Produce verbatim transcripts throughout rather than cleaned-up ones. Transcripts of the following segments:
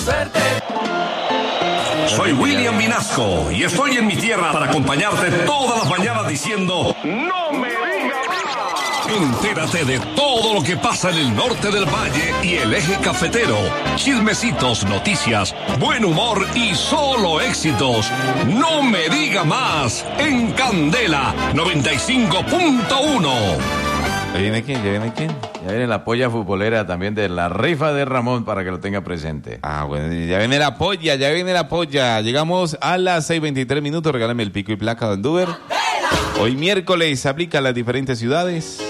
Suerte. Soy William Vinasco y estoy en mi tierra para acompañarte todas las mañanas diciendo ¡no me digas más! Entérate de todo lo que pasa en el norte del valle y el eje cafetero. Chismecitos, noticias, buen humor y solo éxitos. ¡No me diga más! En Candela noventa y cinco punto uno. ¿Ya viene quién? ¿Ya viene quién? Ya viene la polla futbolera también de la rifa de Ramón para que lo tenga presente. Ah, bueno, ya viene la polla, ya viene la polla. Llegamos a las seis veintitrés minutos. Regálame el pico y placa de Anduber. Hoy miércoles se aplica en las diferentes ciudades.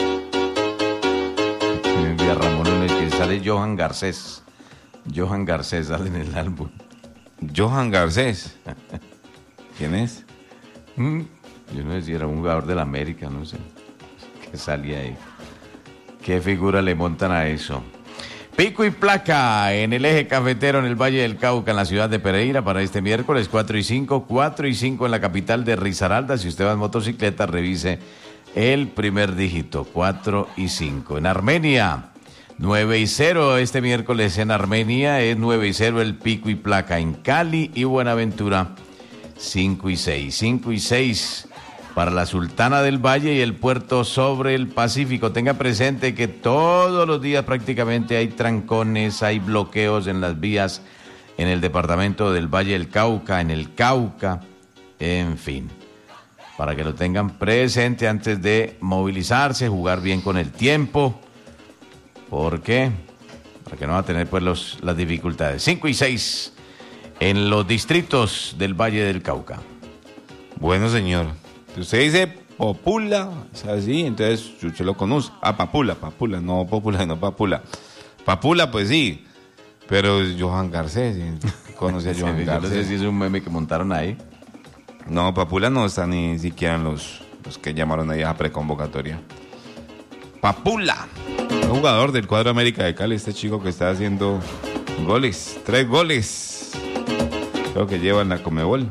Me envía Ramón en el que sale Johan Garcés. Johan Garcés sale en el álbum. Johan Garcés. ¿Quién es? Mm, Yo no sé si era un jugador del América, no sé. Que salía ahí. ¿Qué figura le montan a eso? Pico y placa en el eje cafetero en el Valle del Cauca, en la ciudad de Pereira, para este miércoles cuatro y cinco, cuatro y cinco en la capital de Risaralda. Si usted va en motocicleta, revise el primer dígito, cuatro y cinco. En Armenia, nueve y cero este miércoles en Armenia, es nueve y cero el pico y placa. En Cali y Buenaventura, cinco y seis, cinco y seis para la Sultana del Valle y el puerto sobre el Pacífico. Tenga presente que todos los días prácticamente hay trancones, hay bloqueos en las vías en el departamento del Valle del Cauca, en el Cauca, en fin. Para que lo tengan presente antes de movilizarse, jugar bien con el tiempo. ¿Por qué? Para que no va a tener pues los, las dificultades. cinco y seis en los distritos del Valle del Cauca. Bueno, señor. Si usted dice Popula, es así, entonces usted lo conoce. Ah, Papula, Papula, no Popula, no Papula. Papula, pues sí, pero Johan Garcés, conoce a Johan Sí, Garcés. Yo no sé si es un meme que montaron ahí. No, Papula no está ni siquiera en los, los que llamaron ahí a preconvocatoria. Papula, un jugador del cuadro América de Cali, este chico que está haciendo goles, tres goles. Creo que lleva en la Comebol.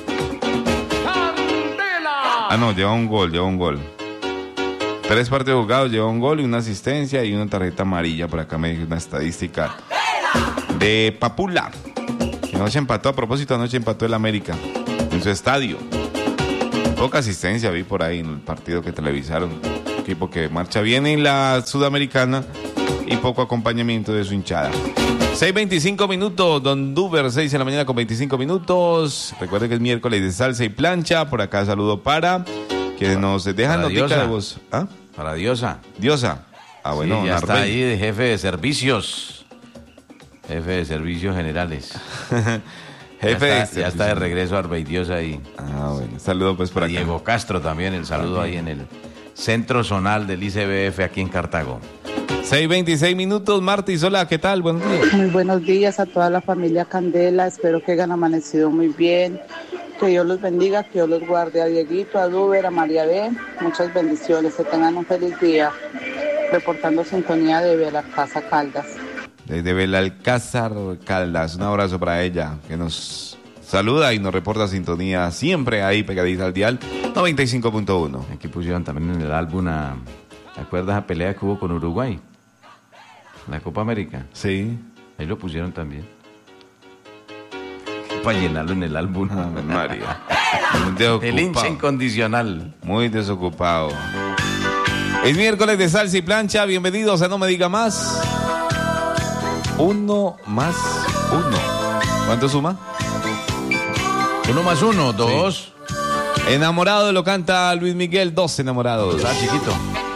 Ah, no, lleva un gol, lleva un gol. Tres partidos jugados, lleva un gol y una asistencia y una tarjeta amarilla. Por acá me dice una estadística de Papula. Que anoche empató, a propósito, anoche empató el América en su estadio. Poca asistencia vi por ahí en el partido que televisaron. Equipo que marcha bien en la Sudamericana y poco acompañamiento de su hinchada. seis veinticinco minutos, Don Duber, seis de la mañana con veinticinco minutos. Recuerde que es miércoles de salsa y plancha. Por acá saludo para quienes nos dejan notica de voz. ¿Ah? Para Diosa. Diosa. Ah, bueno, sí, ya Arbel. está ahí de jefe de servicios. Jefe de servicios generales. Jefe ya de está, ya está de regreso Arbey Diosa ahí. Ah, bueno, saludo pues por acá. Diego Castro también, el saludo ahí en el centro zonal del I C B F aquí en Cartago. seis veintiséis minutos, Martis, hola, ¿qué tal? Buenos días. Muy buenos días a toda la familia Candela, espero que hayan amanecido muy bien, que Dios los bendiga, que Dios los guarde a Dieguito, a Duber, a María B, muchas bendiciones, que tengan un feliz día, reportando sintonía de Belalcázar Caldas. Desde Belalcázar Caldas, un abrazo para ella, que nos saluda y nos reporta sintonía siempre ahí pegadita al dial noventa y cinco punto uno. Aquí pusieron también en el álbum a, ¿te acuerdas la pelea que hubo con Uruguay? La Copa América. Sí. Ahí lo pusieron también. Para llenarlo en el álbum. Ah, María. El hincha incondicional. Muy desocupado. Es miércoles de salsa y plancha. Bienvenidos a No Me Diga Más. Uno más uno. ¿Cuánto suma? Uno más uno, dos. Sí. Enamorado lo canta Luis Miguel. Dos enamorados. Ah, chiquito.